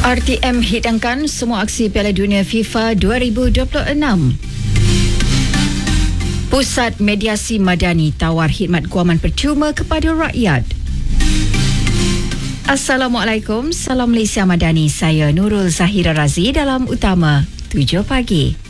RTM hidangkan semua aksi Piala Dunia FIFA 2026. Pusat Mediasi Madani tawar khidmat guaman percuma kepada rakyat. Assalamualaikum, Salam Malaysia Madani. Saya Nurul Zahira Razi dalam Utama 7 pagi.